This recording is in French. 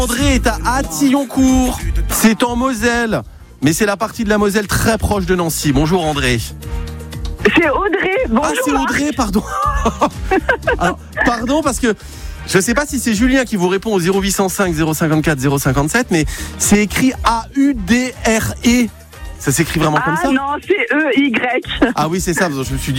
André est à Attilloncourt, c'est en Moselle, mais c'est la partie de la Moselle très proche de Nancy. Bonjour André. C'est Audrey, bonjour. Ah, c'est Audrey, pardon. Alors, pardon parce que je ne sais pas si c'est Julien qui vous répond au 0805 054 057, mais c'est écrit A-U-D-R-E. Ça s'écrit vraiment comme ça ? Ah non, c'est E-Y. Ah oui, c'est ça, je me suis dit